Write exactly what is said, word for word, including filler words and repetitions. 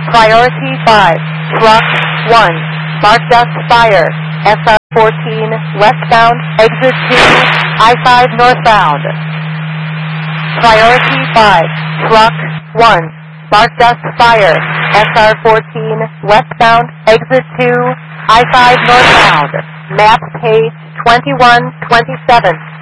Priority five, Truck one, marked as fire, S R fourteen, westbound, exit two, I five northbound. Priority five, Truck one, marked as fire, S R fourteen, westbound, exit two, I five northbound. Map page twenty-one twenty-seven.